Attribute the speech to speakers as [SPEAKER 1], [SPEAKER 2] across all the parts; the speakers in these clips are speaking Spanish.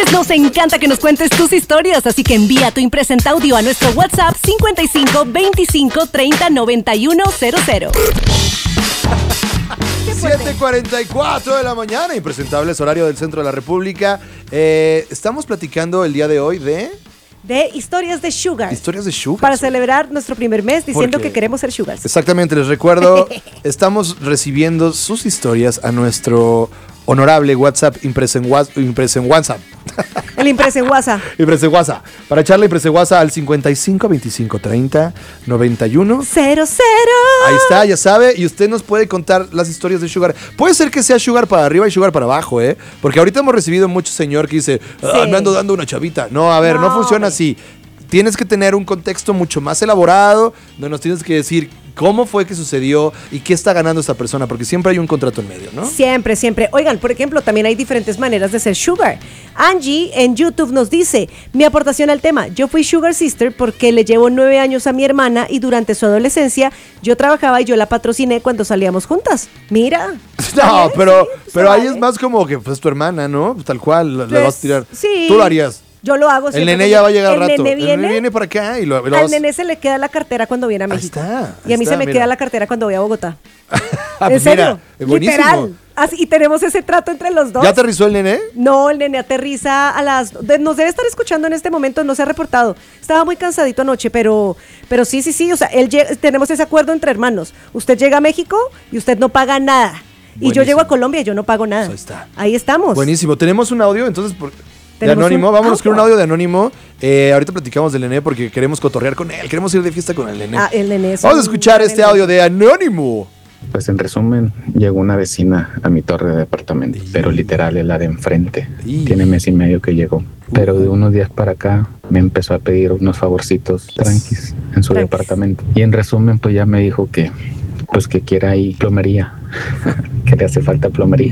[SPEAKER 1] mujeres nos encanta que nos cuentes tus historias, así que envía tu impresenta audio a nuestro WhatsApp 55 25 30 91 00.
[SPEAKER 2] 7:44 de la mañana, impresentable, es horario del centro de la República. Estamos platicando el día de hoy de
[SPEAKER 3] historias de Sugar.
[SPEAKER 2] Historias de Sugar.
[SPEAKER 3] Para celebrar nuestro primer mes diciendo que queremos ser Sugars.
[SPEAKER 2] Exactamente, les recuerdo, estamos recibiendo sus historias a nuestro honorable WhatsApp Impresen WhatsApp.
[SPEAKER 3] El Impresen WhatsApp.
[SPEAKER 2] Impresen WhatsApp. Para echarle Impresen WhatsApp al 55 25 30 91 00. Ahí está, ya sabe. Y usted nos puede contar las historias de Sugar. Puede ser que sea Sugar para arriba y Sugar para abajo, ¿eh? Porque ahorita hemos recibido mucho señor que dice, me ando dando una chavita. No, a ver, no funciona así. Tienes que tener un contexto mucho más elaborado, donde nos tienes que decir cómo fue que sucedió y qué está ganando esta persona, porque siempre hay un contrato en medio, ¿no?
[SPEAKER 3] Siempre, siempre. Oigan, por ejemplo, también hay diferentes maneras de ser Sugar. Angie en YouTube nos dice, mi aportación al tema, yo fui Sugar Sister porque le llevo 9 años a mi hermana y durante su adolescencia yo trabajaba y yo la patrociné cuando salíamos juntas. Mira.
[SPEAKER 2] No, pero ahí es más como que pues tu hermana, ¿no? Pues, tal cual, la vas a tirar.
[SPEAKER 3] Sí.
[SPEAKER 2] Tú lo harías.
[SPEAKER 3] Yo lo hago
[SPEAKER 2] siempre. El nene ya va a llegar al rato.
[SPEAKER 3] El nene
[SPEAKER 2] viene para acá y lo
[SPEAKER 3] al nene se le queda la cartera cuando viene a México. Y a mí se me queda la cartera cuando voy a Bogotá. ¿En serio? Literal. Así, y tenemos ese trato entre los dos.
[SPEAKER 2] ¿Ya aterrizó el nene?
[SPEAKER 3] No, el nene aterriza a las... Nos debe estar escuchando en este momento, no se ha reportado. Estaba muy cansadito anoche, pero sí. O sea, tenemos ese acuerdo entre hermanos. Usted llega a México y usted no paga nada. Buenísimo. Y yo llego a Colombia y yo no pago nada. Ahí está. Ahí estamos.
[SPEAKER 2] Buenísimo. Tenemos un audio, entonces... De Anónimo, vámonos con un audio de Anónimo. Ahorita platicamos del nene porque queremos cotorrear con él, queremos ir de fiesta con el nene.
[SPEAKER 3] El nene
[SPEAKER 2] vamos a escuchar este audio de Anónimo.
[SPEAKER 4] Pues en resumen, llegó una vecina a mi torre de departamento, pero literal es la de enfrente. Tiene mes y medio que llegó, pero de unos días para acá me empezó a pedir unos favorcitos tranquis en su departamento. Y en resumen, pues ya me dijo que quiera ahí plomería, que le hace falta plomería.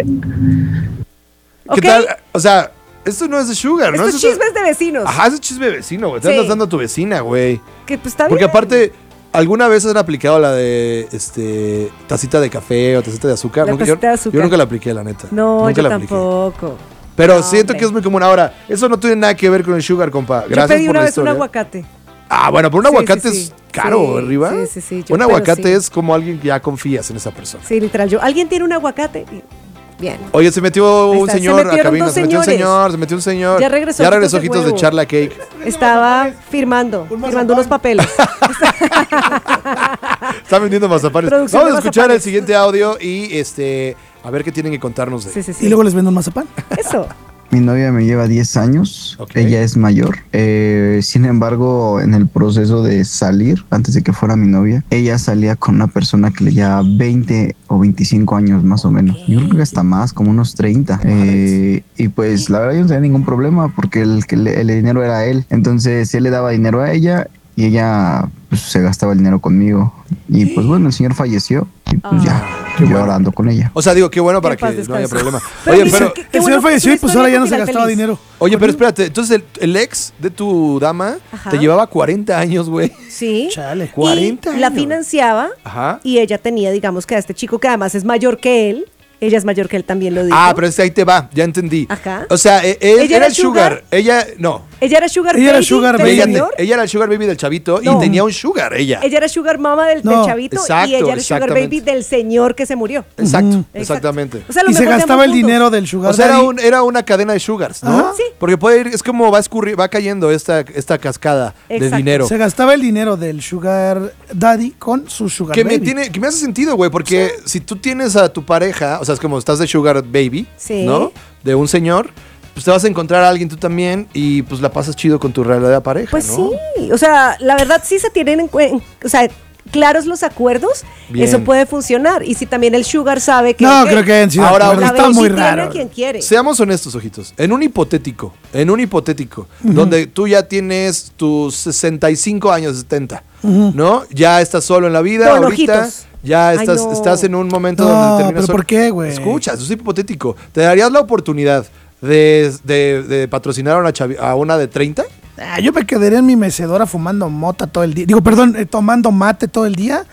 [SPEAKER 2] ¿Qué tal? O sea... Esto no es de Sugar, ¿no?
[SPEAKER 3] Esto es chismes de vecinos.
[SPEAKER 2] Ajá, es chisme de vecino, güey. Te andas dando a tu vecina, güey.
[SPEAKER 3] Que pues está bien.
[SPEAKER 2] Porque aparte, ¿alguna vez han aplicado la de tacita de café o tacita de azúcar? Yo nunca la apliqué, la neta.
[SPEAKER 3] No, yo tampoco.
[SPEAKER 2] Pero siento que es muy común. Ahora, eso no tiene nada que ver con el Sugar, compa. Gracias por la historia. Yo pedí una vez
[SPEAKER 3] un aguacate.
[SPEAKER 2] Ah, bueno, pero un aguacate es caro, arriba.
[SPEAKER 3] Sí.
[SPEAKER 2] Un aguacate es como alguien que ya confías en esa persona.
[SPEAKER 3] Sí, literal. ¿Alguien tiene un aguacate? Bien.
[SPEAKER 2] Oye, se metió un señor a cabina. Se metió un señor.
[SPEAKER 3] Ya regresó
[SPEAKER 2] ojitos de Charla Cake.
[SPEAKER 3] Estaba firmando unos papeles.
[SPEAKER 2] Está vendiendo mazapanes. Vamos a escuchar el siguiente audio y a ver qué tienen que contarnos de
[SPEAKER 3] sí.
[SPEAKER 5] Y luego les vendo un mazapán.
[SPEAKER 3] Eso.
[SPEAKER 6] Mi novia me lleva 10 años, ella es mayor, sin embargo en el proceso de salir, antes de que fuera mi novia, ella salía con una persona que le llevaba 20 o 25 años más o menos, yo creo que hasta más, como unos 30, y pues la verdad yo no tenía ningún problema porque el dinero era él, entonces él le daba dinero a ella y ella pues, se gastaba el dinero conmigo y pues bueno, el señor falleció y pues yo ahora ando con ella.
[SPEAKER 2] O sea, digo, qué bueno para que no haya problema.
[SPEAKER 3] Oye, pero
[SPEAKER 5] el señor falleció y pues ahora ya no se gastaba dinero.
[SPEAKER 2] Oye, pero espérate, entonces el ex de tu dama te llevaba 40 años, güey.
[SPEAKER 3] Sí.
[SPEAKER 5] Chale.
[SPEAKER 2] 40 años.
[SPEAKER 3] La financiaba y ella tenía, digamos que a este chico que además es mayor que él. Ella es mayor que él, también lo dijo.
[SPEAKER 2] Ah, pero ahí te va, ya entendí.
[SPEAKER 3] Ajá.
[SPEAKER 2] O sea, él era el Sugar. Ella, no.
[SPEAKER 3] Ella era Sugar
[SPEAKER 5] Baby.
[SPEAKER 2] Ella era el Sugar Baby del chavito y tenía un Sugar, ella.
[SPEAKER 3] Ella era Sugar Mama del chavito y ella era Sugar Baby del señor que se murió.
[SPEAKER 2] Exacto, exactamente.
[SPEAKER 3] O sea,
[SPEAKER 5] y se gastaba el dinero del Sugar.
[SPEAKER 2] O sea, era una cadena de Sugars, ¿no?
[SPEAKER 3] Ajá. Sí.
[SPEAKER 2] Porque puede ir, es como va cayendo esta cascada de dinero.
[SPEAKER 5] Se gastaba el dinero del Sugar Daddy con su Sugar Baby.
[SPEAKER 2] Que me hace sentido, güey, porque si tú tienes a tu pareja, o sea, es como estás de Sugar Baby, ¿no? De un señor, pues te vas a encontrar a alguien tú también y pues la pasas chido con tu realidad de pareja,
[SPEAKER 3] pues
[SPEAKER 2] ¿no?
[SPEAKER 3] Sí, o sea, la verdad sí se tienen en cuenta, o sea, claros los acuerdos, eso puede funcionar. Y si también el Sugar sabe que...
[SPEAKER 5] No, creo que hayan sido
[SPEAKER 2] ahora
[SPEAKER 5] está muy raro.
[SPEAKER 3] Quien quiere.
[SPEAKER 2] Seamos honestos, ojitos. En un hipotético, donde tú ya tienes tus 65 años, 70, ¿no? Ya estás solo en la vida,
[SPEAKER 3] con
[SPEAKER 2] ahorita...
[SPEAKER 3] Ojitos.
[SPEAKER 2] Ya estás en un momento donde terminas
[SPEAKER 5] pero
[SPEAKER 2] solo.
[SPEAKER 5] ¿por qué, güey?
[SPEAKER 2] Escucha, eso es hipotético. ¿Te darías la oportunidad de patrocinar a una de 30?
[SPEAKER 5] Yo me quedaría en mi mecedora fumando mota todo el día. Tomando mate todo el día.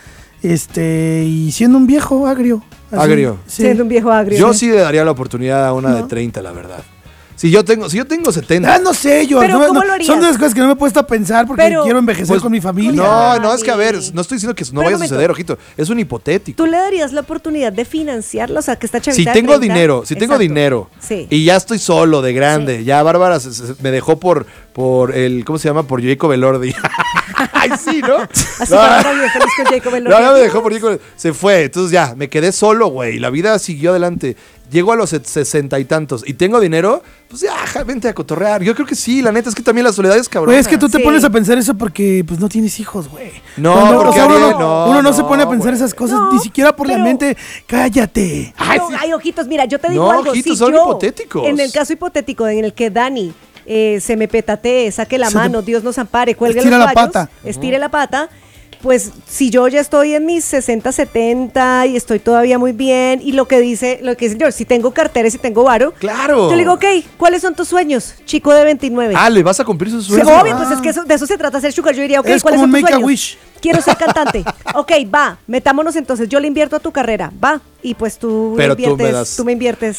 [SPEAKER 5] Y siendo un viejo agrio.
[SPEAKER 2] Agrio.
[SPEAKER 3] Sí. Siendo un viejo agrio.
[SPEAKER 2] Yo sí le daría la oportunidad a una de 30, la verdad. Si yo tengo 70.
[SPEAKER 5] No sé, yo.
[SPEAKER 3] Pero
[SPEAKER 5] no,
[SPEAKER 3] ¿cómo lo harías?
[SPEAKER 5] Son de las cosas que no me he puesto a pensar porque quiero envejecer con mi familia.
[SPEAKER 2] No, es que a ver, no estoy diciendo que no vaya a suceder, ojito. Es un hipotético.
[SPEAKER 3] ¿Tú le darías la oportunidad de financiarlo? O sea, que esta chavita
[SPEAKER 2] Si tengo
[SPEAKER 3] 30,
[SPEAKER 2] dinero
[SPEAKER 3] Sí.
[SPEAKER 2] y ya estoy solo de grande, ya Bárbara me dejó por el, ¿cómo se llama? Por Jacob Elordi. Ay, sí, ¿no?
[SPEAKER 3] Así Bárbara bien feliz con Jacob Elordi.
[SPEAKER 2] No, me dejó por Jacob. Se fue, entonces ya, me quedé solo, güey. La vida siguió adelante. Llego a los 60 y tantos y tengo dinero, pues ya, vente a cotorrear. Yo creo que sí, la neta es que también la soledad es cabrón.
[SPEAKER 5] Güey, es que tú te pones a pensar eso porque pues no tienes hijos, güey.
[SPEAKER 2] No, porque
[SPEAKER 5] uno no se pone a pensar esas cosas, ni siquiera por la mente. Cállate.
[SPEAKER 3] Ay, ojitos, mira, yo te digo
[SPEAKER 2] No,
[SPEAKER 3] algo.
[SPEAKER 2] ojitos,
[SPEAKER 3] Si
[SPEAKER 2] son
[SPEAKER 3] yo,
[SPEAKER 2] hipotéticos.
[SPEAKER 3] En el caso hipotético en el que Dani se me petatee, saque la mano, Dios nos ampare, cuelgue
[SPEAKER 5] estire
[SPEAKER 3] los
[SPEAKER 5] la
[SPEAKER 3] fallos,
[SPEAKER 5] pata.
[SPEAKER 3] estire la pata, pues si yo ya estoy en mis 60, 70 y estoy todavía muy bien, y lo que dice George, si tengo cartera y si tengo varo,
[SPEAKER 2] claro.
[SPEAKER 3] yo le digo, ok, ¿cuáles son tus sueños? Chico de 29.
[SPEAKER 2] Ah, ¿le vas a cumplir sus
[SPEAKER 3] Sí,
[SPEAKER 2] sueños?
[SPEAKER 3] obvio, pues es que de eso se trata ser sugar. Yo diría, ok,
[SPEAKER 5] Es
[SPEAKER 3] ¿cuáles
[SPEAKER 5] como
[SPEAKER 3] son
[SPEAKER 5] un
[SPEAKER 3] tus
[SPEAKER 5] make a
[SPEAKER 3] sueños?
[SPEAKER 5] wish.
[SPEAKER 3] Quiero ser cantante. Ok, va, metámonos entonces. Yo le invierto a tu carrera, va. Y pues tú
[SPEAKER 2] Pero
[SPEAKER 3] me inviertes.
[SPEAKER 2] tú me das-
[SPEAKER 3] Tú me inviertes.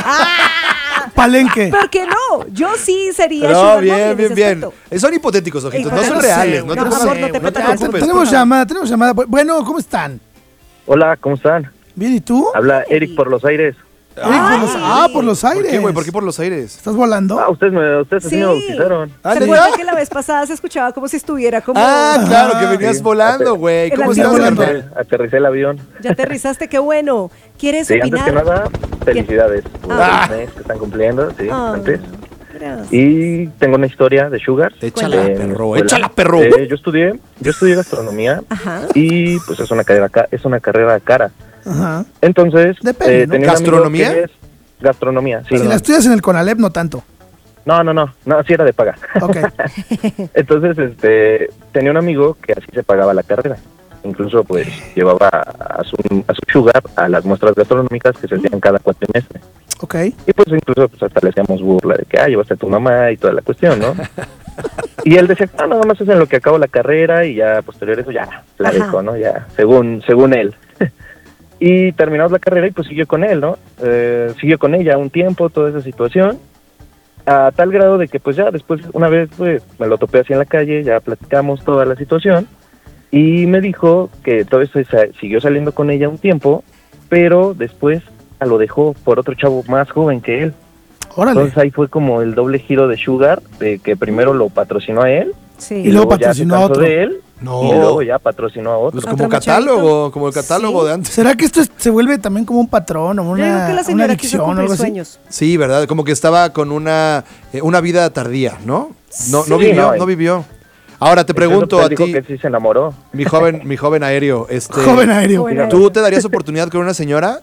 [SPEAKER 5] Palenque.
[SPEAKER 3] ¿Por qué no? Yo sí sería
[SPEAKER 2] No,
[SPEAKER 3] sugar mommy
[SPEAKER 2] bien,
[SPEAKER 3] en
[SPEAKER 2] bien,
[SPEAKER 3] ese
[SPEAKER 2] bien.
[SPEAKER 3] aspecto.
[SPEAKER 2] Son hipotéticos, ojitos, no
[SPEAKER 3] Hipotéticos.
[SPEAKER 2] son reales. No te
[SPEAKER 3] No,
[SPEAKER 2] pongas-
[SPEAKER 3] amor, no te
[SPEAKER 2] no te
[SPEAKER 3] preocupes.
[SPEAKER 2] preocupes.
[SPEAKER 5] Tenemos llamada. Bueno, ¿cómo están?
[SPEAKER 7] Hola, ¿cómo están?
[SPEAKER 5] Bien, ¿y tú?
[SPEAKER 7] Habla Eric por los aires.
[SPEAKER 5] Por los
[SPEAKER 2] ¿Por
[SPEAKER 5] aires.
[SPEAKER 2] qué, güey? ¿Por qué por los aires?
[SPEAKER 5] ¿Estás volando?
[SPEAKER 7] Ustedes así me bautizaron.
[SPEAKER 3] ¿Se acuerdan que la vez pasada se escuchaba como si estuviera como...
[SPEAKER 2] Claro, que venías volando, güey. ¿Cómo
[SPEAKER 3] El
[SPEAKER 2] estás,
[SPEAKER 3] avión.
[SPEAKER 2] carnal?
[SPEAKER 7] Aterricé el avión.
[SPEAKER 3] Ya aterrizaste, qué bueno. ¿Quieres
[SPEAKER 7] Sí, antes
[SPEAKER 3] opinar?
[SPEAKER 7] que nada, felicidades por
[SPEAKER 3] Ah.
[SPEAKER 7] el mes que están cumpliendo, sí,
[SPEAKER 3] Ah.
[SPEAKER 7] antes.
[SPEAKER 3] Gracias.
[SPEAKER 7] Y tengo una historia de Sugar.
[SPEAKER 2] Échala,
[SPEAKER 7] En
[SPEAKER 2] perro,
[SPEAKER 7] escuela.
[SPEAKER 2] échala, perro.
[SPEAKER 7] Yo estudié gastronomía.
[SPEAKER 3] Ajá.
[SPEAKER 7] Y pues es una carrera cara.
[SPEAKER 5] Ajá.
[SPEAKER 7] Entonces,
[SPEAKER 5] Depende, ¿no?
[SPEAKER 7] tenía un amigo
[SPEAKER 2] ¿Gastronomía?
[SPEAKER 7] que es gastronomía, sí.
[SPEAKER 5] Si la estudias en el Conalep, no tanto.
[SPEAKER 7] No, sí era de paga.
[SPEAKER 5] Ok.
[SPEAKER 7] Entonces, tenía un amigo que así se pagaba la carrera. Incluso, pues, llevaba a su Sugar a las muestras gastronómicas que se hacían cada cuatrimestre.
[SPEAKER 5] Ok.
[SPEAKER 7] Y pues, incluso, pues, hasta le hacíamos burla de que, llevaste a tu mamá y toda la cuestión, ¿no? Y él decía, nada más es en lo que acabo la carrera y ya, posterior a eso, ya, la
[SPEAKER 3] Ajá.
[SPEAKER 7] dejo, ¿no? Ya, según él. Y terminamos la carrera y pues siguió con él, ¿no? Siguió con ella un tiempo, toda esa situación, a tal grado de que pues ya después, una vez pues me lo topé así en la calle, ya platicamos toda la situación, y me dijo que todo eso siguió saliendo con ella un tiempo, pero después lo dejó por otro chavo más joven que él.
[SPEAKER 5] Órale.
[SPEAKER 7] Entonces ahí fue como el doble giro de Sugar, de que primero lo patrocinó a él,
[SPEAKER 3] Sí.
[SPEAKER 5] Y luego
[SPEAKER 7] ya se
[SPEAKER 5] patrocinó a
[SPEAKER 7] cansó
[SPEAKER 5] otro.
[SPEAKER 7] de él,
[SPEAKER 2] No.
[SPEAKER 7] y luego ya patrocinó a otro.
[SPEAKER 2] Pues como
[SPEAKER 3] Otro
[SPEAKER 2] catálogo, como el catálogo
[SPEAKER 3] Sí.
[SPEAKER 2] de antes.
[SPEAKER 5] ¿Será que esto se vuelve también como un patrón o
[SPEAKER 3] Yo creo
[SPEAKER 5] una,
[SPEAKER 3] que la
[SPEAKER 5] una
[SPEAKER 3] señora quiso
[SPEAKER 5] adicción o
[SPEAKER 3] cumplir
[SPEAKER 5] algo así?
[SPEAKER 3] sueños.
[SPEAKER 2] Sí, ¿verdad? Como que estaba con una vida tardía, ¿no? No
[SPEAKER 7] Sí,
[SPEAKER 2] vivió,
[SPEAKER 7] no,
[SPEAKER 2] no vivió. Ahora te pregunto
[SPEAKER 7] Incluso,
[SPEAKER 2] a
[SPEAKER 7] pues, dijo
[SPEAKER 2] ti,
[SPEAKER 7] que sí se enamoró.
[SPEAKER 2] mi joven aéreo,
[SPEAKER 5] Joven aéreo.
[SPEAKER 3] Joven
[SPEAKER 2] ¿tú te darías oportunidad con una señora?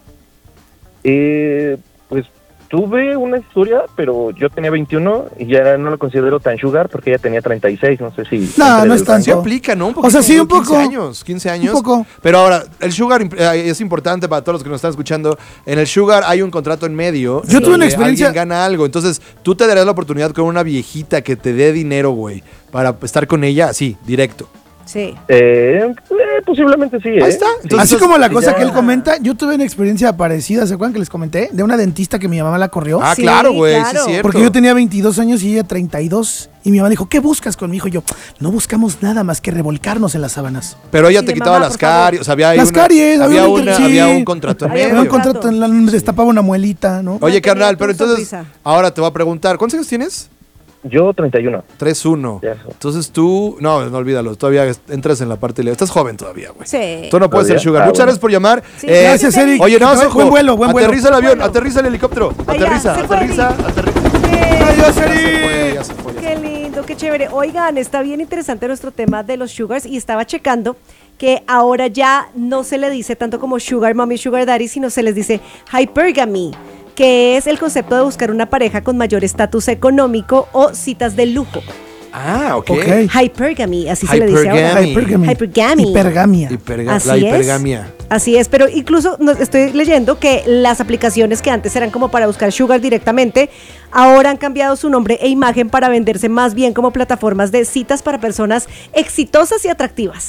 [SPEAKER 7] Pues tuve una historia, pero yo tenía 21 y ya no lo considero tan Sugar porque ella tenía 36, no sé si...
[SPEAKER 5] No,
[SPEAKER 7] entre
[SPEAKER 5] no
[SPEAKER 7] del
[SPEAKER 5] es tanto.
[SPEAKER 2] Sí aplica, ¿no? Un
[SPEAKER 5] O sea, sí, un
[SPEAKER 2] 15
[SPEAKER 5] poco.
[SPEAKER 2] años, 15 años.
[SPEAKER 5] Un poco.
[SPEAKER 2] Pero ahora, el Sugar es importante para todos los que nos están escuchando. En el Sugar hay un contrato en medio.
[SPEAKER 5] Yo tuve una
[SPEAKER 2] donde
[SPEAKER 5] experiencia-
[SPEAKER 2] alguien gana algo. Entonces, tú te darías la oportunidad con una viejita que te dé dinero, güey, para estar con ella así, directo.
[SPEAKER 3] Sí.
[SPEAKER 7] Posiblemente sí,
[SPEAKER 2] Ahí está.
[SPEAKER 7] Sí.
[SPEAKER 2] Entonces,
[SPEAKER 5] Así como la cosa
[SPEAKER 7] ya-
[SPEAKER 5] que él comenta, yo tuve una experiencia parecida, ¿se acuerdan que les comenté? De una dentista que mi mamá la corrió.
[SPEAKER 2] Ah,
[SPEAKER 3] Sí,
[SPEAKER 2] claro, güey, sí
[SPEAKER 3] claro.
[SPEAKER 2] es cierto.
[SPEAKER 5] Porque yo tenía 22 años y ella 32. Y mi mamá dijo, ¿qué buscas con mi hijo? Y yo, no buscamos nada más que revolcarnos en las sábanas.
[SPEAKER 2] Pero ella
[SPEAKER 3] Sí,
[SPEAKER 2] te
[SPEAKER 3] de
[SPEAKER 2] quitaba
[SPEAKER 3] mamá,
[SPEAKER 2] las
[SPEAKER 3] por favor.
[SPEAKER 2] caries. O sea, había ahí
[SPEAKER 5] Las caries,
[SPEAKER 2] había,
[SPEAKER 5] sí.
[SPEAKER 2] había un contrato en
[SPEAKER 3] Había
[SPEAKER 5] Era un
[SPEAKER 2] medio.
[SPEAKER 5] contrato, me destapaba una muelita, ¿no?
[SPEAKER 2] Oye,
[SPEAKER 3] Mantenía
[SPEAKER 2] carnal,
[SPEAKER 3] tu
[SPEAKER 2] pero entonces,
[SPEAKER 3] sonrisa.
[SPEAKER 2] ahora te voy a preguntar, ¿cuántos años tienes?
[SPEAKER 7] Yo 31.
[SPEAKER 2] 3-1.
[SPEAKER 7] Ya eso.
[SPEAKER 2] Entonces tú, no olvídalo, todavía entras en la parte de... Estás joven todavía, güey.
[SPEAKER 3] Sí.
[SPEAKER 2] Tú no puedes ser
[SPEAKER 7] ¿Todavía?
[SPEAKER 2] Sugar.
[SPEAKER 7] Ah,
[SPEAKER 2] Muchas
[SPEAKER 7] bueno.
[SPEAKER 2] gracias por llamar.
[SPEAKER 3] Sí,
[SPEAKER 5] Gracias, Eric.
[SPEAKER 2] Oye, no, ojo.
[SPEAKER 5] Buen vuelo, buen vuelo.
[SPEAKER 2] Aterriza el avión,
[SPEAKER 3] Bueno.
[SPEAKER 2] aterriza el helicóptero.
[SPEAKER 3] Ay, ya,
[SPEAKER 2] Aterriza,
[SPEAKER 3] se fue,
[SPEAKER 2] aterriza.
[SPEAKER 5] Adiós,
[SPEAKER 2] Ya se
[SPEAKER 5] Eric.
[SPEAKER 2] fue, ya se fue.
[SPEAKER 3] Qué lindo, qué chévere. Oigan, está bien interesante nuestro tema de los sugars y estaba checando que ahora ya no se le dice tanto como sugar mommy, sugar daddy, sino se les dice hypergamy, que es el concepto de buscar una pareja con mayor estatus económico o citas de lujo.
[SPEAKER 2] Ah, ok.
[SPEAKER 5] Ok.
[SPEAKER 3] Hypergamy, así se le dice ahora.
[SPEAKER 2] Hypergamy.
[SPEAKER 5] Hypergamy.
[SPEAKER 3] Hypergamy.
[SPEAKER 5] Hipergamia.
[SPEAKER 3] Así
[SPEAKER 2] La
[SPEAKER 3] es.
[SPEAKER 2] hipergamia.
[SPEAKER 3] Así es, pero incluso estoy leyendo que las aplicaciones que antes eran como para buscar sugar directamente, ahora han cambiado su nombre e imagen para venderse más bien como plataformas de citas para personas exitosas y atractivas.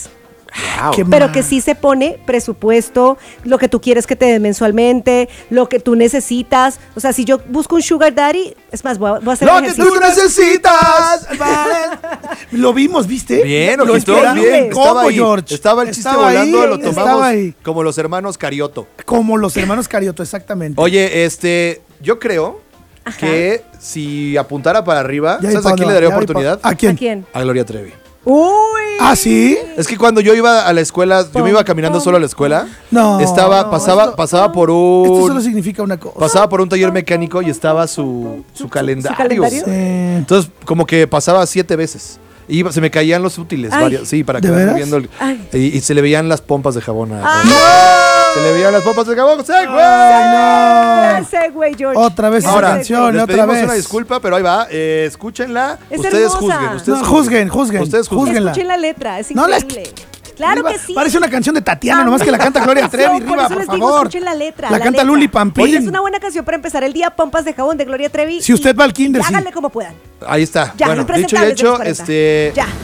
[SPEAKER 2] Wow.
[SPEAKER 3] Pero que sí se pone presupuesto, lo que tú quieres que te den mensualmente, lo que tú necesitas. O sea, si yo busco un sugar daddy, es más, voy a hacer
[SPEAKER 2] ¡Lo que
[SPEAKER 3] ejercicio.
[SPEAKER 2] tú necesitas!
[SPEAKER 5] Lo vimos, ¿viste?
[SPEAKER 2] Bien,
[SPEAKER 5] Lo
[SPEAKER 2] ojito,
[SPEAKER 5] esperamos.
[SPEAKER 2] bien.
[SPEAKER 5] ¿Cómo,
[SPEAKER 2] Estaba ahí.
[SPEAKER 5] George?
[SPEAKER 2] Estaba el chiste
[SPEAKER 5] Estaba
[SPEAKER 2] volando,
[SPEAKER 5] ahí,
[SPEAKER 2] lo
[SPEAKER 5] estaba
[SPEAKER 2] tomamos
[SPEAKER 5] ahí.
[SPEAKER 2] como los hermanos Carioto.
[SPEAKER 5] Como los hermanos Carioto, exactamente.
[SPEAKER 2] Oye, yo creo que si apuntara para arriba,
[SPEAKER 5] Ya vi
[SPEAKER 2] ¿sabes
[SPEAKER 5] pa'
[SPEAKER 2] a quién
[SPEAKER 5] dónde
[SPEAKER 2] le daría
[SPEAKER 5] va, ya vi
[SPEAKER 2] oportunidad?
[SPEAKER 5] ¿A
[SPEAKER 3] ¿A
[SPEAKER 5] quién?
[SPEAKER 3] quién?
[SPEAKER 2] A Gloria Trevi.
[SPEAKER 3] ¡Uy!
[SPEAKER 5] ¿Ah, sí?
[SPEAKER 2] Es que cuando yo iba a la escuela, yo me iba caminando solo a la escuela.
[SPEAKER 5] No.
[SPEAKER 2] Pasaba por
[SPEAKER 5] Esto solo
[SPEAKER 2] un
[SPEAKER 5] significa una cosa.
[SPEAKER 2] pasaba por un taller mecánico y estaba su calendario.
[SPEAKER 3] calendario?
[SPEAKER 5] Sí.
[SPEAKER 2] Entonces, como que pasaba 7 veces. Y se me caían los útiles,
[SPEAKER 3] Ay.
[SPEAKER 2] sí, para que
[SPEAKER 5] ¿De
[SPEAKER 2] vaya
[SPEAKER 5] veras?
[SPEAKER 2] viendo
[SPEAKER 3] Ay.
[SPEAKER 2] y se le veían las pompas de jabón.
[SPEAKER 3] ¡Ay!
[SPEAKER 2] Se le veían las pompas de jabón. ¡Sí, güey!
[SPEAKER 5] Ay, no.
[SPEAKER 3] Ese güey, George.
[SPEAKER 5] Otra vez esa
[SPEAKER 2] Ahora,
[SPEAKER 5] canción,
[SPEAKER 2] les
[SPEAKER 5] otra
[SPEAKER 2] pedimos
[SPEAKER 5] vez.
[SPEAKER 2] una disculpa, pero ahí va. Escúchenla.
[SPEAKER 3] Es
[SPEAKER 2] Ustedes
[SPEAKER 3] hermosa.
[SPEAKER 2] juzguen. Ustedes
[SPEAKER 5] No, juzguen.
[SPEAKER 2] Ustedes juzguen.
[SPEAKER 5] Júzguenla.
[SPEAKER 3] Escuchen la letra, es
[SPEAKER 5] No, la
[SPEAKER 3] increíble. Claro que sí.
[SPEAKER 5] Parece una canción de Tatiana, nomás que la canta Gloria Trevi,
[SPEAKER 3] Por
[SPEAKER 5] Riva,
[SPEAKER 3] eso
[SPEAKER 5] por
[SPEAKER 3] les digo,
[SPEAKER 5] favor.
[SPEAKER 3] escuchen la letra.
[SPEAKER 5] La canta
[SPEAKER 3] letra.
[SPEAKER 5] Luli Pampín.
[SPEAKER 3] Oye, es una buena canción para empezar el día, Pompas de Jabón de Gloria Trevi.
[SPEAKER 5] Si usted va al kinder,
[SPEAKER 3] y
[SPEAKER 5] sí.
[SPEAKER 3] háganle como puedan.
[SPEAKER 2] Ahí está.
[SPEAKER 3] Ya,
[SPEAKER 2] Bueno, dicho y
[SPEAKER 3] impresentables de los
[SPEAKER 2] hecho,
[SPEAKER 3] 40. Ya.